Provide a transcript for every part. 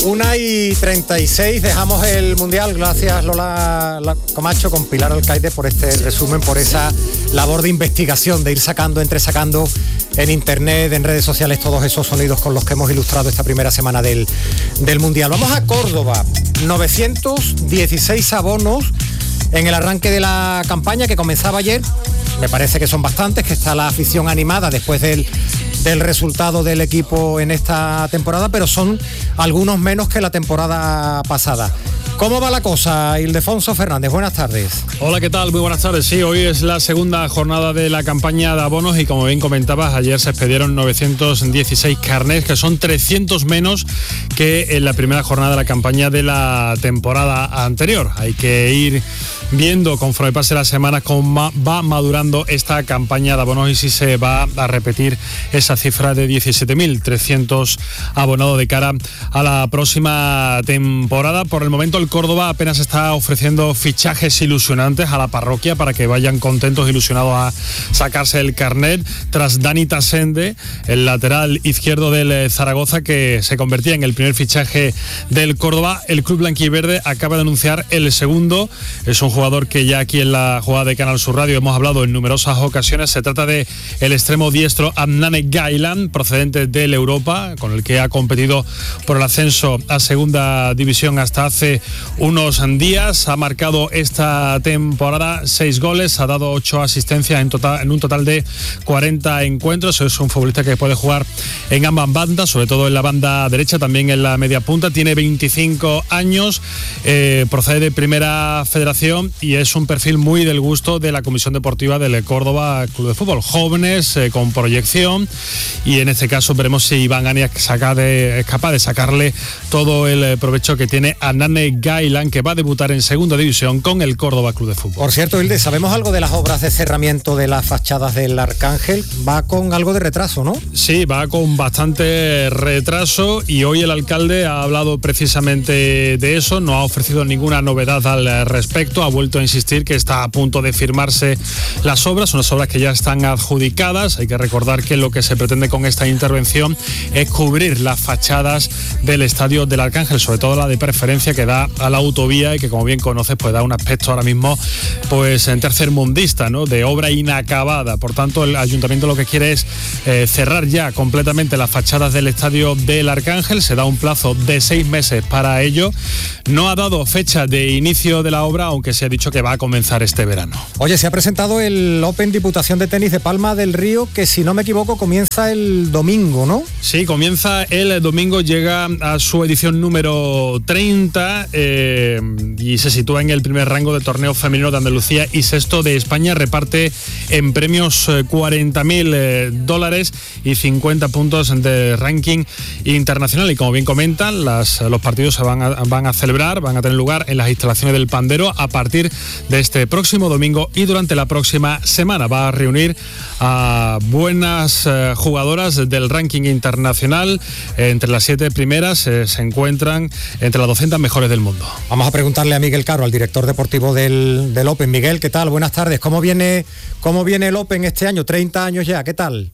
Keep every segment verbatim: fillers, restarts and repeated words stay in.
Una y treinta y seis, dejamos el Mundial. Gracias, Lola Camacho, con Pilar Alcaide por este resumen, por esa labor de investigación, de ir sacando, entresacando en internet, en redes sociales, todos esos sonidos con los que hemos ilustrado esta primera semana del, del Mundial. Vamos a Córdoba, novecientos dieciséis abonos en el arranque de la campaña que comenzaba ayer. Me parece que son bastantes, que está la afición animada después del, del resultado del equipo en esta temporada, pero son algunos menos que la temporada pasada. ¿Cómo va la cosa, Ildefonso Fernández? Buenas tardes. Hola, ¿qué tal? Muy buenas tardes. Sí, hoy es la segunda jornada de la campaña de abonos y como bien comentabas, ayer se expedieron novecientos dieciséis carnets, que son trescientos menos que en la primera jornada de la campaña de la temporada anterior. Hay que ir viendo conforme pase las semanas cómo va madurando esta campaña de abonos y si se va a repetir esa cifra de diecisiete mil trescientos abonados de cara a la próxima temporada. Por el momento el Córdoba apenas está ofreciendo fichajes ilusionantes a la parroquia para que vayan contentos, ilusionados a sacarse el carnet, tras Dani Tasende, el lateral izquierdo del Zaragoza, que se convertía en el primer fichaje del Córdoba. El club blanquiverde acaba de anunciar el segundo. Es un jugador que ya aquí en la jugada de Canal Sur Radio hemos hablado en numerosas ocasiones. Se trata de el extremo diestro Adnane Gailan, procedente del Europa, con el que ha competido por el ascenso a segunda división hasta hace unos días. Ha marcado esta temporada seis goles, ha dado ocho asistencias en, total, en un total de cuarenta encuentros. Es un futbolista que puede jugar en ambas bandas, sobre todo en la banda derecha, también en la media punta. Tiene veinticinco años, eh, procede de Primera Federación y es un perfil muy del gusto de la Comisión Deportiva del Córdoba Club de Fútbol. Jóvenes, eh, con proyección, y en este caso veremos si Iván Anias saca de, es capaz de sacarle todo el provecho que tiene a Adnane Gailan, que va a debutar en segunda división con el Córdoba Club de Fútbol. Por cierto, Hilde, ¿sabemos algo de las obras de cerramiento de las fachadas del Arcángel? Va con algo de retraso, ¿no? Sí, va con bastante retraso y hoy el alcalde ha hablado precisamente de eso, no ha ofrecido ninguna novedad al respecto, ha vuelto a insistir que está a punto de firmarse las obras, unas obras que ya están adjudicadas. Hay que recordar que lo que se pretende con esta intervención es cubrir las fachadas del estadio del Arcángel, sobre todo la de preferencia que da a la autovía y que, como bien conoces, pues da un aspecto ahora mismo pues en tercermundista, ¿no?, de obra inacabada. Por tanto, el ayuntamiento lo que quiere es eh, cerrar ya completamente las fachadas del estadio del Arcángel. Se da un plazo de seis meses para ello. No ha dado fecha de inicio de la obra, aunque se ha dicho que va a comenzar este verano. Oye, se ha presentado el Open Diputación de Tenis de Palma del Río, que si no me equivoco comienza el domingo, ¿no? Sí, comienza el domingo, llega a su edición número treinta eh, y se sitúa en el primer rango de torneo femenino de Andalucía y sexto de España. Reparte en premios eh, cuarenta mil eh, dólares y cincuenta puntos de ranking internacional. Y como bien comentan, las, los partidos se van a, van a celebrar, van a tener lugar en las instalaciones del Pandero a partir de este próximo domingo y durante la próxima semana. Va a reunir a buenas eh, jugadoras del ranking internacional. Eh, entre las siete primeras eh, se encuentran entre las doscientas mejores del mundo. Vamos a preguntarle a Miguel Caro, al director deportivo del, del Open. Miguel, ¿qué tal? Buenas tardes. ¿Cómo viene, cómo viene el Open este año? treinta años ya, ¿qué tal?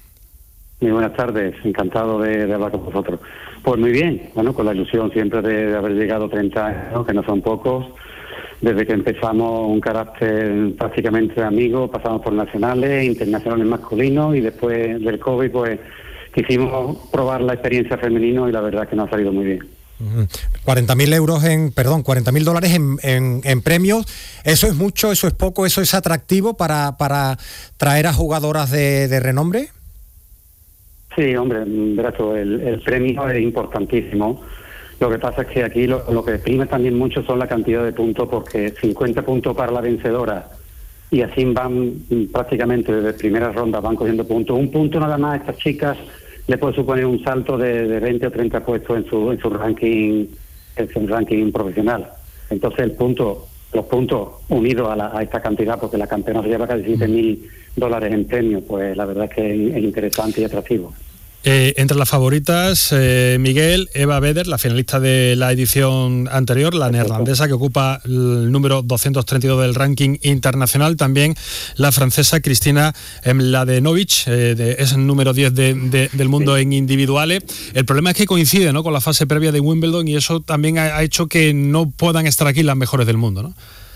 Muy buenas tardes, encantado de, de hablar con vosotros. Pues muy bien, bueno, con la ilusión siempre de, de haber llegado treinta años, que no son pocos. Desde que empezamos un carácter prácticamente amigo, pasamos por nacionales, internacionales masculinos y después del COVID pues quisimos probar la experiencia femenino y la verdad es que nos ha salido muy bien. cuarenta mil euros en, perdón, cuarenta mil dólares en, en, en premios. ¿Eso es mucho, eso es poco, eso es atractivo para, para traer a jugadoras de, de renombre? Sí, hombre, verás tú, el, el premio es importantísimo. Lo que pasa es que aquí lo, lo que prima también mucho son la cantidad de puntos, porque cincuenta puntos para la vencedora y así van prácticamente desde primeras rondas van cogiendo puntos. Un punto nada más a estas chicas le puede suponer un salto de, de veinte o treinta puestos en su en su ranking en su ranking profesional. Entonces el punto, los puntos unidos a, la, a esta cantidad, porque la campeona se lleva casi siete mil dólares en premio, pues la verdad es que es interesante y atractivo. Eh, entre las favoritas, eh, Miguel, Eva Beder, la finalista de la edición anterior, la neerlandesa que ocupa el número doscientos treinta y dos del ranking internacional, también la francesa Cristina Mladenovic, eh, de, es el número diez de, de, del mundo sí. en individuales. El problema es que coincide, ¿no?, con la fase previa de Wimbledon y eso también ha, ha hecho que no puedan estar aquí las mejores del mundo, ¿no?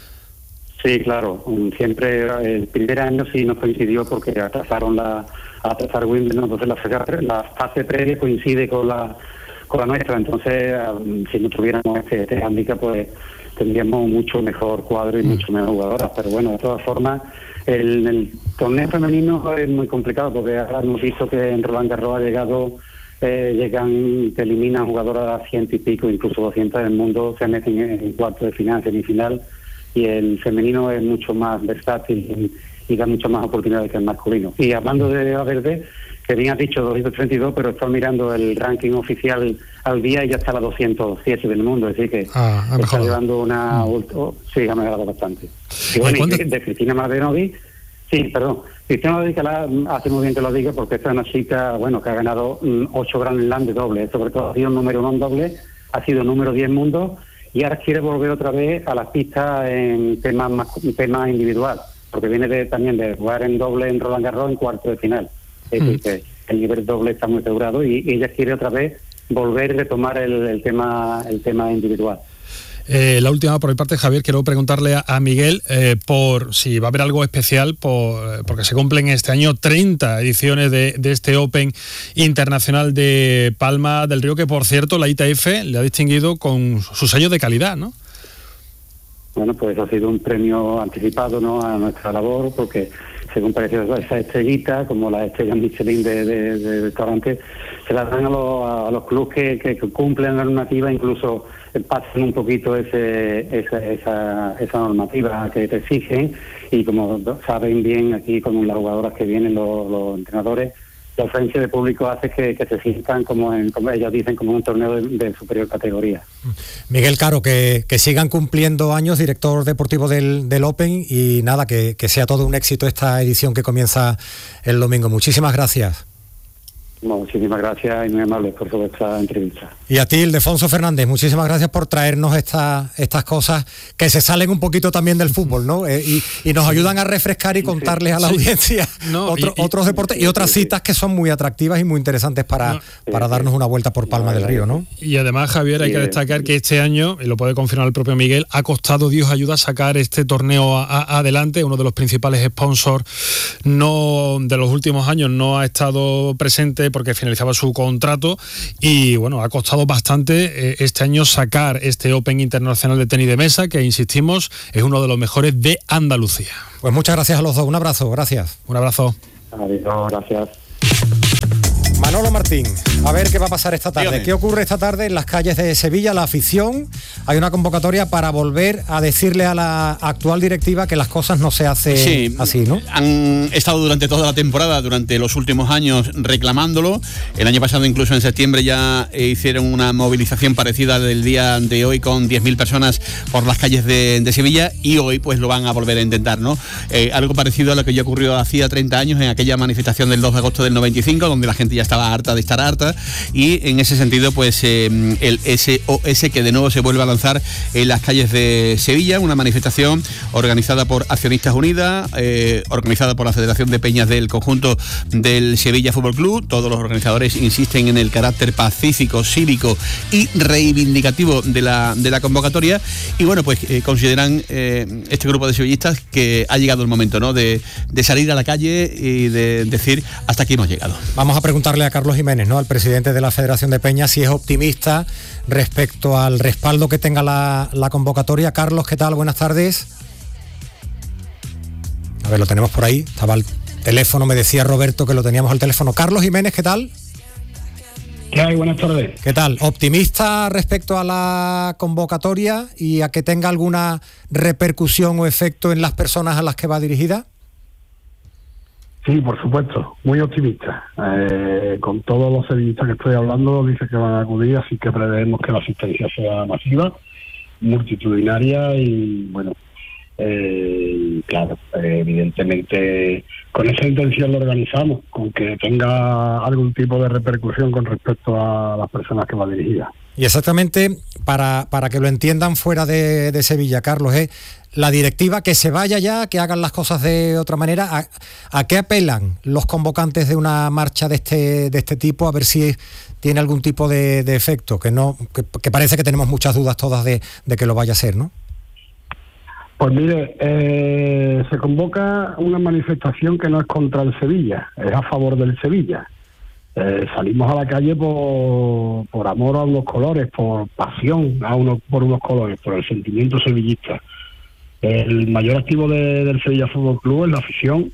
Sí, claro, siempre el primer año sí nos coincidió porque atrasaron la atrasar Wimbledon, entonces la, la fase previa coincide con la con la nuestra, entonces um, si no tuviéramos este, este handicap pues tendríamos mucho mejor cuadro y mucho mejor jugadoras, pero bueno, de todas formas el, el torneo femenino es muy complicado porque ahora hemos visto que en Roland Garros ha llegado eh, llegan, te eliminan jugadoras a ciento y pico, incluso doscientas del mundo, se meten en, en cuarto de final, semifinal, y el femenino es mucho más versátil y, y da muchas más oportunidades que el masculino. Y hablando de Eva Verde, que bien has dicho doscientos treinta y dos, pero estoy mirando el ranking oficial al día y ya está a la doscientos siete del mundo, es decir que ah, está mejorado. llevando una... Mm. Oh, sí, ha mejorado bastante. Y bueno, y de, de Cristina Mladenovic, sí, perdón, Cristina Mladenovic la hace muy bien que lo diga porque esta es una chica, bueno, que ha ganado mm, ocho Grand Slam de doble, sobre todo ha sido número uno en doble, ha sido número diez mundo, y ahora quiere volver otra vez a las pistas en temas más temas individual, porque viene de, también de jugar en doble en Roland Garros en cuarto de final. Es decir, que el nivel doble está muy asegurado y, y ella quiere otra vez volver y retomar el, el tema el tema individual. Eh, la última por mi parte, Javier, quiero preguntarle a, a Miguel eh, por si va a haber algo especial por, porque se cumplen este año treinta ediciones de, de este Open Internacional de Palma del Río, que por cierto la I T F le ha distinguido con su sello de calidad, ¿no? Bueno, pues ha sido un premio anticipado, ¿no?, a nuestra labor, porque según pareció esa estrellita, como la estrella Michelin de, de, de restaurantes, se las dan a los, a los clubes que, que, que cumplen la normativa, incluso pasen un poquito ese, esa, esa, esa normativa que te exigen, y como saben bien aquí con las jugadoras que vienen, los, los entrenadores, la ausencia de público hace que, que se sientan como, en, como ellos dicen, como un torneo de, de superior categoría. Miguel Caro, que, que sigan cumpliendo años, director deportivo del, del Open, y nada, que, que sea todo un éxito esta edición que comienza el domingo. Muchísimas gracias. Muchísimas gracias y muy amables por toda esta entrevista. Y a ti, Ildefonso Fernández, muchísimas gracias por traernos esta, estas cosas que se salen un poquito también del fútbol, ¿no? Eh, y, y nos ayudan a refrescar y contarles a la sí. audiencia no, otro, y, y, otros deportes y otras citas que son muy atractivas y muy interesantes para, no, para sí, darnos una vuelta por Palma no, del Río, ¿no? Y además, Javier, hay que destacar que este año, y lo puede confirmar el propio Miguel, ha costado Dios ayuda a sacar este torneo a, a, adelante. Uno de los principales sponsors no de los últimos años no ha estado presente porque finalizaba su contrato y bueno, ha costado bastante eh, este año sacar este Open Internacional de Tenis de Mesa, que insistimos, es uno de los mejores de Andalucía. Pues muchas gracias a los dos, un abrazo, gracias. Un abrazo. Adiós, gracias. Manolo Martín, a ver qué va a pasar esta tarde. Dígame. ¿Qué ocurre esta tarde en las calles de Sevilla? La afición, hay una convocatoria para volver a decirle a la actual directiva que las cosas no se hacen sí, así, ¿no? Han estado durante toda la temporada, durante los últimos años, reclamándolo. El año pasado, incluso en septiembre, ya hicieron una movilización parecida del día de hoy con diez mil personas por las calles de, de Sevilla, y hoy pues lo van a volver a intentar, ¿no? Eh, algo parecido a lo que ya ocurrió hacía treinta años en aquella manifestación del dos de agosto del noventa y cinco, donde la gente ya estaba harta de estar harta, y en ese sentido pues eh, el S O S que de nuevo se vuelve a lanzar en las calles de Sevilla, una manifestación organizada por Accionistas Unidas, eh, organizada por la Federación de Peñas del conjunto del Sevilla Fútbol Club. Todos los organizadores insisten en el carácter pacífico, cívico y reivindicativo de la, de la convocatoria, y bueno, pues eh, consideran eh, este grupo de sevillistas que ha llegado el momento, ¿no?, de, de salir a la calle y de decir hasta aquí hemos llegado. Vamos a preguntarle a Carlos Jiménez, ¿no?, al presidente de la Federación de Peñas, si es optimista respecto al respaldo que tenga la, la convocatoria. Carlos, ¿qué tal? Buenas tardes. A ver, lo tenemos por ahí, estaba el teléfono, me decía Roberto que lo teníamos al teléfono. Carlos Jiménez, ¿qué tal? ¿Qué hay? Buenas tardes. ¿Qué tal? ¿Optimista respecto a la convocatoria y a que tenga alguna repercusión o efecto en las personas a las que va dirigida? Sí, por supuesto, muy optimista. Eh, con todos los sevillistas que estoy hablando, dice que van a acudir, así que preveemos que la asistencia sea masiva, multitudinaria y, bueno, Eh, y claro, eh, evidentemente con esa intención lo organizamos, con que tenga algún tipo de repercusión con respecto a las personas que va dirigida. Y exactamente, para, para que lo entiendan fuera de, de Sevilla, Carlos, es la directiva que se vaya ya, que hagan las cosas de otra manera. ¿A, a qué apelan los convocantes de una marcha de este, de este tipo? A ver si tiene algún tipo de, de efecto, que no, que, que parece que tenemos muchas dudas todas de, de que lo vaya a ser, ¿no? Pues mire, eh, se convoca una manifestación que no es contra el Sevilla, es a favor del Sevilla. Eh, salimos a la calle por, por amor a unos colores, por pasión a unos, por unos colores, por el sentimiento sevillista. El mayor activo de, del Sevilla Fútbol Club es la afición,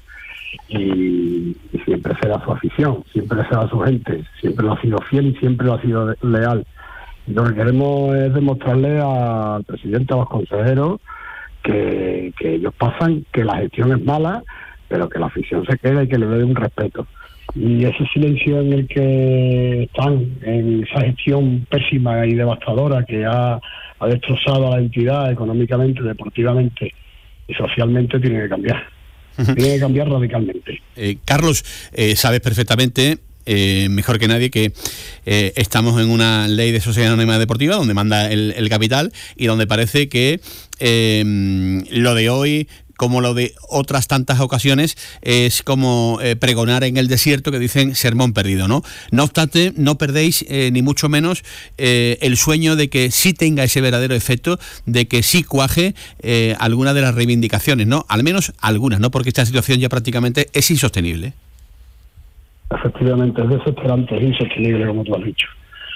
y, y siempre será su afición, siempre será su gente, siempre lo ha sido fiel y siempre lo ha sido de, leal. Y lo que queremos es demostrarle al presidente, a los consejeros, que, que ellos pasan, que la gestión es mala, pero que la afición se queda y que le dé un respeto. Y ese silencio en el que están, en esa gestión pésima y devastadora que ha, ha destrozado a la entidad económicamente, deportivamente y socialmente, tiene que cambiar. Uh-huh. Tiene que cambiar radicalmente. Eh, Carlos, eh, sabes perfectamente, eh, mejor que nadie, que eh, estamos en una ley de sociedad anónima deportiva donde manda el, el capital y donde parece que eh, lo de hoy, como lo de otras tantas ocasiones, es como eh, pregonar en el desierto, que dicen sermón perdido, ¿no? No obstante, no perdéis eh, ni mucho menos eh, el sueño de que sí tenga ese verdadero efecto, de que sí cuaje eh, alguna de las reivindicaciones, ¿no? Al menos algunas, ¿no? Porque esta situación ya prácticamente es insostenible. Efectivamente, es desesperante, es insostenible, como tú has dicho.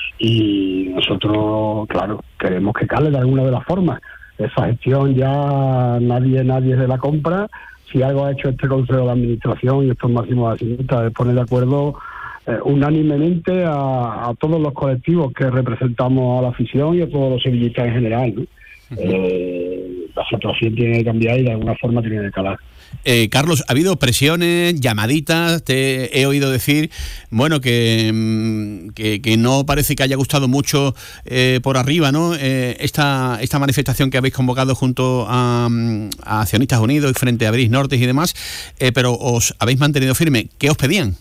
Y nosotros, claro, queremos que cale de alguna de las formas. Esa gestión ya nadie nadie se la compra. Si algo ha hecho este Consejo de Administración y estos máximos accionistas es poner de acuerdo eh, unánimemente a, a todos los colectivos que representamos a la afición y a todos los sevillistas en general, ¿no? Uh-huh. eh, la situación tiene que cambiar y de alguna forma tiene que calar. Eh, Carlos, ha habido presiones, llamaditas, te he oído decir, bueno, que, que, que no parece que haya gustado mucho eh, por arriba, ¿no? Eh, esta, esta manifestación que habéis convocado junto a, a Accionistas Unidos y frente a Bris Nortes y demás, eh, pero os habéis mantenido firme. ¿Qué os pedían?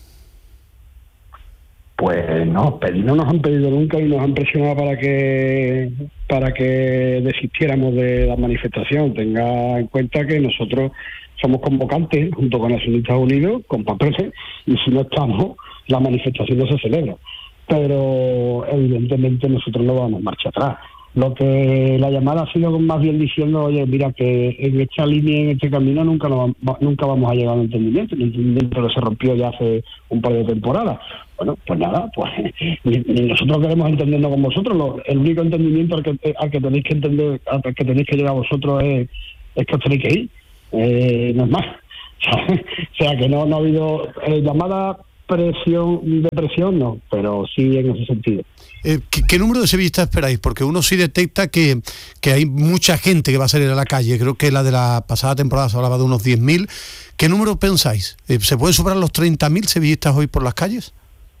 Pues no, pedir no nos han pedido nunca y nos han presionado para que para que desistiéramos de la manifestación. Tenga en cuenta que nosotros somos convocantes junto con Accionistas Unidos, con papeles, y si no estamos, la manifestación no se celebra. Pero evidentemente nosotros no vamos marcha atrás. Lo que la llamada ha sido más bien diciendo, oye, mira, que en esta línea, en este camino, nunca nos, nunca vamos a llegar a un entendimiento. El entendimiento que se rompió ya hace un par de temporadas. Bueno, pues nada, pues ni, ni nosotros queremos entendernos con vosotros. Lo, el único entendimiento al que, al que tenéis que entender, al que tenéis que llegar vosotros es, es que os tenéis que ir. Eh, no es más. O sea, que no, no ha habido eh, llamada presión, de presión, no, pero sí en ese sentido. Eh, ¿qué, ¿Qué número de sevillistas esperáis? Porque uno sí detecta que, que hay mucha gente que va a salir a la calle. Creo que la de la pasada temporada se hablaba de unos diez mil. ¿Qué número pensáis? Eh, ¿Se pueden superar los treinta mil sevillistas hoy por las calles?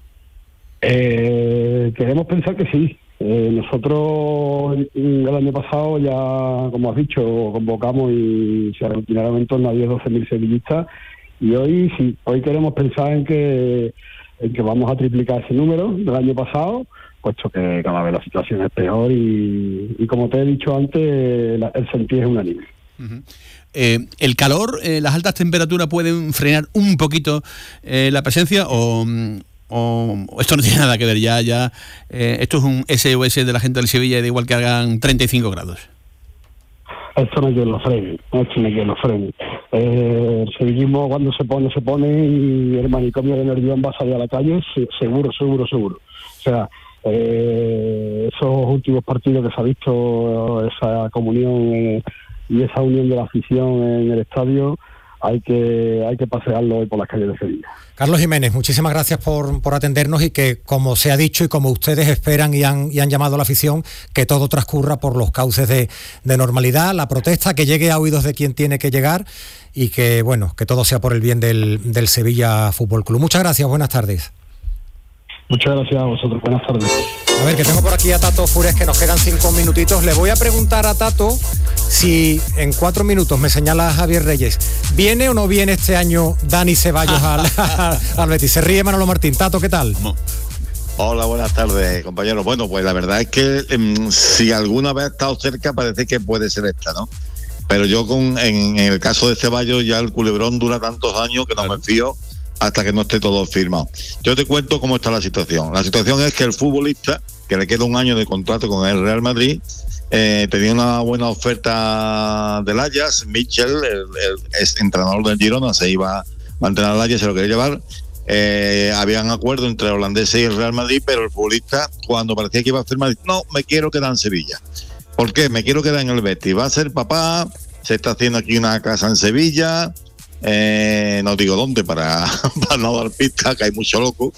Eh, queremos pensar que sí. Eh, nosotros el año pasado ya, como has dicho, convocamos y se aglutinaron en torno a diez a doce mil sevillistas, y hoy sí, hoy queremos pensar en que en que vamos a triplicar ese número del año pasado, puesto que cada vez la situación es peor y, y como te he dicho antes, la, el sentir es unánime. Uh-huh. Eh, ¿El calor, eh, las altas temperaturas pueden frenar un poquito eh, la presencia o...? O esto no tiene nada que ver, ya ya eh, esto es un S O S de la gente del Sevilla y da igual que hagan treinta y cinco grados? Esto no hay quien lo frene, esto no hay quien lo frene. Eh, el sevillismo cuando se pone, se pone, y el manicomio de Nervión va a salir a la calle, seguro, seguro, seguro. O sea, eh, esos últimos partidos que se ha visto, esa comunión eh, y esa unión de la afición en el estadio, hay que hay que pasearlo hoy por las calles de Sevilla. Carlos Jiménez, muchísimas gracias por, por atendernos y que, como se ha dicho y como ustedes esperan y han, y han llamado a la afición, que todo transcurra por los cauces de, de normalidad, la protesta, que llegue a oídos de quien tiene que llegar y que, bueno, que todo sea por el bien del, del Sevilla Fútbol Club. Muchas gracias, buenas tardes. Muchas gracias a vosotros, buenas tardes. A ver, que tengo por aquí a Tato Fures, que nos quedan cinco minutitos. Le voy a preguntar a Tato Si en cuatro minutos me señala Javier Reyes, ¿viene o no viene este año Dani Ceballos al, al Betis? Se ríe Manolo Martín. Tato, ¿qué tal? Hola, buenas tardes, compañeros. Bueno, pues la verdad es que eh, si alguna vez ha estado cerca, parece que puede ser esta, ¿no? Pero yo con en, en el caso de Ceballos ya el culebrón dura tantos años que no me fío hasta que no esté todo firmado. Yo te cuento cómo está la situación. La situación es que el futbolista, que le queda un año de contrato con el Real Madrid, eh, tenía una buena oferta del Ajax. Michel, el, el ex entrenador del Girona, se iba a mantener al Ajax, se lo quería llevar. Eh, habían acuerdo entre el holandés y el Real Madrid, pero el futbolista, cuando parecía que iba a firmar, no, me quiero quedar en Sevilla. ¿Por qué? Me quiero quedar en el Betis. Va a ser papá, se está haciendo aquí una casa en Sevilla, eh, no digo dónde para, para no dar pistas, que hay mucho loco.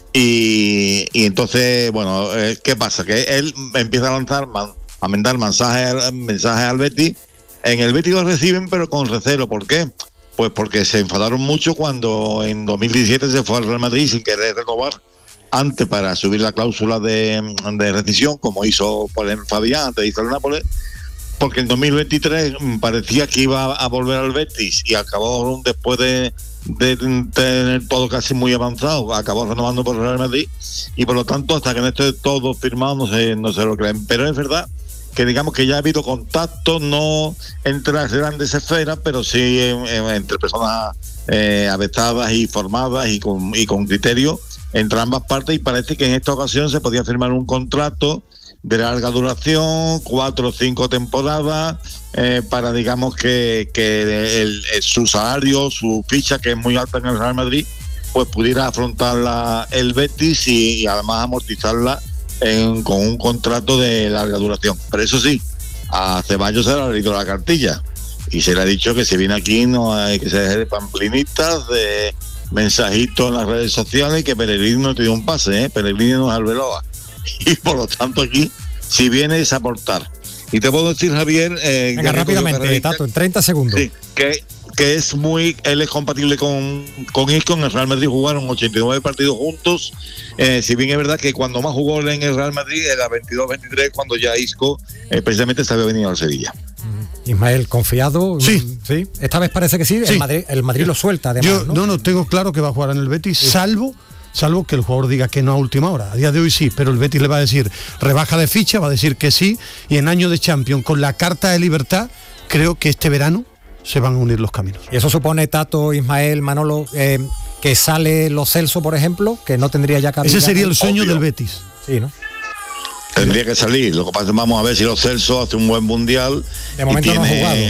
Y, y entonces, bueno, eh, ¿qué pasa? Que él empieza a lanzar, man, a mandar mensajes, mensajes al Betis. En el Betis lo reciben, pero con recelo. ¿Por qué? Pues porque se enfadaron mucho cuando en dos mil diecisiete se fue al Real Madrid sin querer renovar antes para subir la cláusula de, de rescisión, como hizo por el Fabián, antes hizo el Nápoles, porque en dos mil veintitrés parecía que iba a volver al Betis y acabó después de, de tener todo casi muy avanzado, acabó renovando por el Real Madrid, y por lo tanto hasta que no esté todo firmado no se, no se lo creen. Pero es verdad que digamos que ya ha habido contacto, no entre las grandes esferas, pero sí en, en, entre personas eh, avestadas y formadas y con, y con criterio entre ambas partes, y parece que en esta ocasión se podía firmar un contrato de larga duración, cuatro o cinco temporadas, eh, para digamos que, que el, el, su salario, su ficha, que es muy alta en el Real Madrid, pues pudiera afrontarla el Betis y, y además amortizarla en, con un contrato de larga duración. Pero eso sí, a Ceballos se le ha leído la cartilla y se le ha dicho que si viene aquí no hay que ser de pamplinistas, de mensajitos en las redes sociales, que Pellegrini no tiene un pase, ¿eh? Pellegrini no es Arbeloa. Y por lo tanto aquí, si viene, es aportar. Y te puedo decir, Javier... Eh, Venga, rápidamente, Tato, en treinta segundos. Sí, que, que es muy... Él es compatible con, con Isco. En el Real Madrid jugaron ochenta y nueve partidos juntos. Eh, si bien es verdad que cuando más jugó en el Real Madrid era veintidós veintitrés, cuando ya Isco eh, precisamente se había venido al Sevilla. Ismael, confiado. Sí. Sí. Esta vez parece que sí. sí. El Madrid, el Madrid lo suelta, además. Yo, ¿no? no, no, tengo claro que va a jugar en el Betis, sí. salvo... salvo que el jugador diga que no a última hora. A día de hoy sí, pero el Betis le va a decir rebaja de ficha, va a decir que sí, y en año de Champions, con la carta de libertad, creo que este verano se van a unir los caminos. Y eso supone, Tato, Ismael, Manolo, eh, que sale Lo Celso, por ejemplo, que no tendría ya cabida. Ese sería el sueño Obvio. del Betis. Sí, ¿no? Tendría que salir. Lo que pasa es que vamos a ver si Lo Celso hace un buen mundial. De momento tiene, no ha jugado,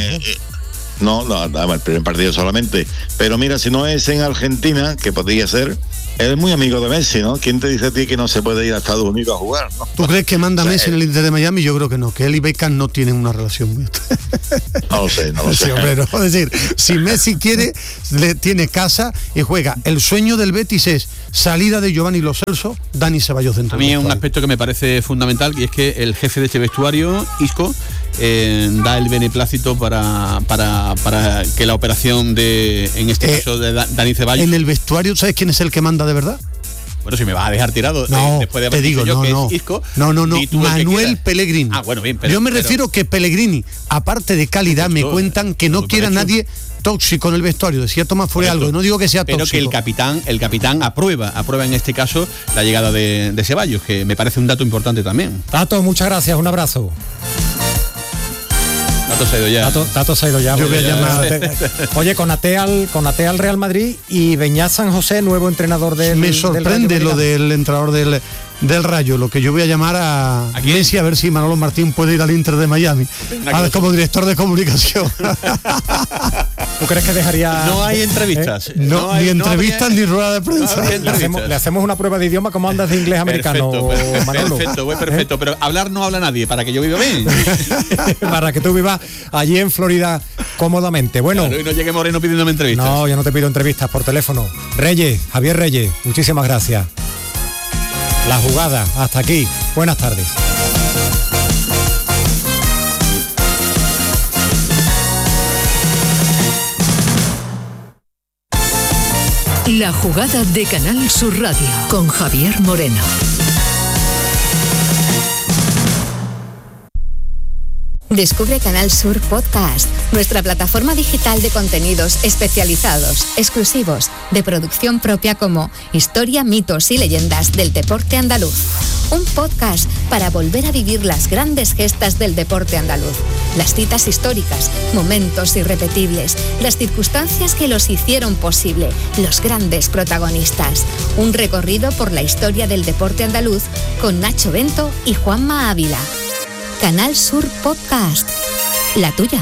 ¿no? No, no, el primer partido solamente. Pero mira, si no es en Argentina, que podría ser, es muy amigo de Messi, ¿no? ¿Quién te dice a ti que no se puede ir a Estados Unidos a jugar, ¿no? ¿Tú crees que manda o sea, Messi en el Inter de Miami? Yo creo que no, que él y Beckham no tienen una relación muy... No lo sé, no lo sé. Sí, hombre, no. Es decir, si Messi quiere, le tiene casa y juega. El sueño del Betis es salida de Giovanni Lo Celso, Dani Ceballos dentro. A mí del es un vestuario. aspecto que me parece fundamental, y es que el jefe de este vestuario, Isco, eh, da el beneplácito para, para, para que la operación de, en este Eh, caso, de Da- Dani Ceballos... En el vestuario, ¿sabes quién es el que manda de verdad? Bueno, si me vas a dejar tirado No, eh, después de haber te digo, dicho yo no, que no. es Isco, No, no, no, di tú el que Manuel quieras. Pellegrini. Ah, bueno, bien, pero, Yo me pero- refiero que Pellegrini, aparte de calidad, me Justo, cuentan que no todo quiera por hecho. nadie tóxico en el vestuario. Decía Tomás Fuere Correcto. algo, no digo que sea pero tóxico. que el capitán, el capitán aprueba, aprueba en este caso la llegada de, de Ceballos, que me parece un dato importante también. Tato, muchas gracias, un abrazo. Dato se ha ido ya. Tato, Tato se ha ido ya. Yo voy a Oye, llamar- Oye, con Ate al, con Ate al Real Madrid y Beñat San José, nuevo entrenador del Me del sorprende Rayo lo Vallecano. del entrenador del, del Rayo, lo que yo voy a llamar a ¿A quién? Messi a ver si Manolo Martín puede ir al Inter de Miami. Venga, A ver, que- como director de comunicación. ¿Tú crees que dejaría...? No hay entrevistas. Eh, no, hay- ni no entrevistas habría- ni rueda de prensa. no habría Le hacemos, entrevistas. le hacemos una prueba de idioma. ¿Cómo andas de inglés americano, Perfecto, perfecto, Manolo? perfecto, pues perfecto, pero hablar no habla nadie, para que yo viva bien. Para que tú vivas allí en Florida cómodamente. Bueno, Claro, y no llegue Moreno pidiéndome entrevistas. no, yo no te pido entrevistas por teléfono. Reyes, Javier Reyes, muchísimas gracias. La jugada, hasta aquí. Buenas tardes. La jugada de Canal Sur Radio con Javier Moreno. Descubre Canal Sur Podcast, nuestra plataforma digital de contenidos especializados, exclusivos, de producción propia como Historia, mitos y leyendas del deporte andaluz. Un podcast para volver a vivir las grandes gestas del deporte andaluz, las citas históricas, momentos irrepetibles, las circunstancias que los hicieron posible, los grandes protagonistas. Un recorrido por la historia del deporte andaluz con Nacho Bento y Juanma Ávila. Canal Sur Podcast, la tuya.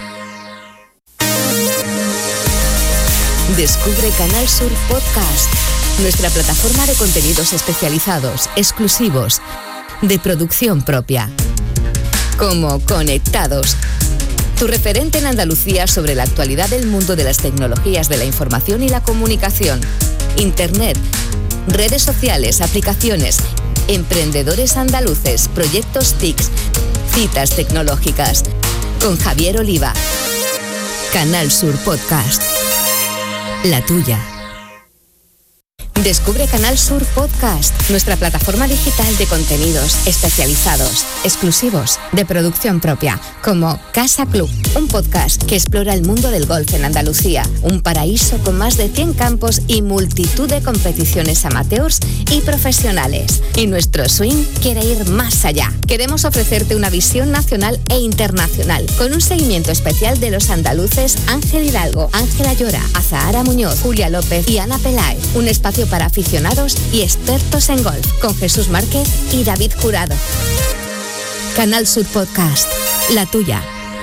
Descubre Canal Sur Podcast, nuestra plataforma de contenidos especializados, exclusivos, de producción propia. Como Conectados, tu referente en Andalucía sobre la actualidad del mundo de las tecnologías de la información y la comunicación, Internet, redes sociales, aplicaciones, emprendedores andaluces, proyectos T I C, citas tecnológicas, con Javier Oliva. Canal Sur Podcast, la tuya. Descubre Canal Sur Podcast, nuestra plataforma digital de contenidos especializados, exclusivos, de producción propia, como Casa Club, un podcast que explora el mundo del golf en Andalucía, un paraíso con más de cien campos y multitud de competiciones amateurs y profesionales. Y nuestro swing quiere ir más allá. Queremos ofrecerte una visión nacional e internacional, con un seguimiento especial de los andaluces Ángel Hidalgo, Ángela Llora, Azahara Muñoz, Julia López y Ana Peláez. Un espacio para aficionados y expertos en golf, con Jesús Márquez y David Jurado. Canal Sur Podcast, la tuya.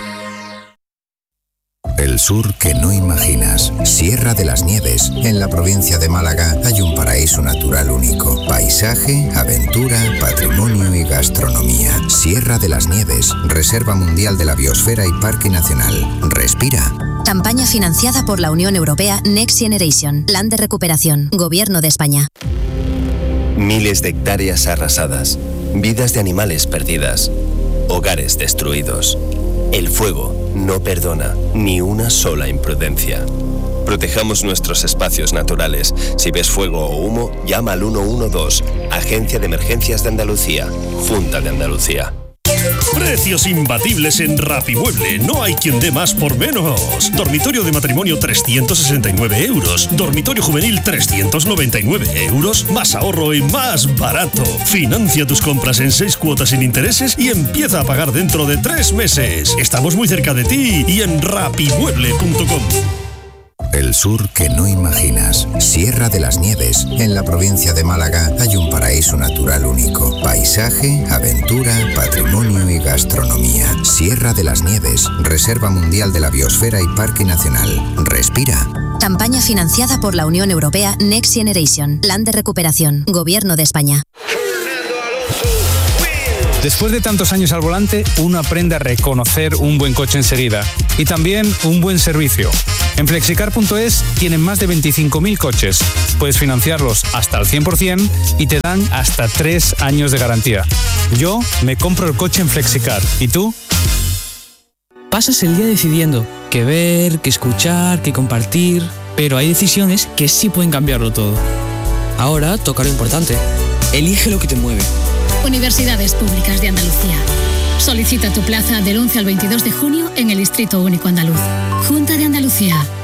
El sur que no imaginas. Sierra de las Nieves. En la provincia de Málaga hay un paraíso natural único. Paisaje, aventura, patrimonio y gastronomía. Sierra de las Nieves. Reserva Mundial de la Biosfera y Parque Nacional. Respira. Campaña financiada por la Unión Europea Next Generation. Plan de recuperación. Gobierno de España. Miles de hectáreas arrasadas. Vidas de animales perdidas. Hogares destruidos. El fuego no perdona ni una sola imprudencia. Protejamos nuestros espacios naturales. Si ves fuego o humo, llama al uno uno dos. Agencia de Emergencias de Andalucía. Junta de Andalucía. Precios imbatibles en Rapimueble. No hay quien dé más por menos. Dormitorio de matrimonio trescientos sesenta y nueve euros. Dormitorio juvenil trescientos noventa y nueve euros. Más ahorro y más barato. Financia tus compras en seis cuotas sin intereses y empieza a pagar dentro de tres meses. Estamos muy cerca de ti y en rapimueble punto com. El sur que no imaginas. Sierra de las Nieves. En la provincia de Málaga hay un paraíso natural único. Paisaje, aventura, patrimonio y gastronomía. Sierra de las Nieves. Reserva Mundial de la Biosfera y Parque Nacional. Respira. Campaña financiada por la Unión Europea Next Generation. Plan de recuperación. Gobierno de España. Después de tantos años al volante, uno aprende a reconocer un buen coche enseguida y también un buen servicio. En flexicar punto es tienen más de veinticinco mil coches. Puedes financiarlos hasta el cien por ciento y te dan hasta tres años de garantía. Yo me compro el coche en Flexicar. ¿Y tú? Pasas el día decidiendo qué ver, qué escuchar, qué compartir, pero hay decisiones que sí pueden cambiarlo todo. Ahora toca lo importante. Elige lo que te mueve. Universidades Públicas de Andalucía. Solicita tu plaza del once al veintidós de junio en el Distrito Único Andaluz. Junta de Andalucía.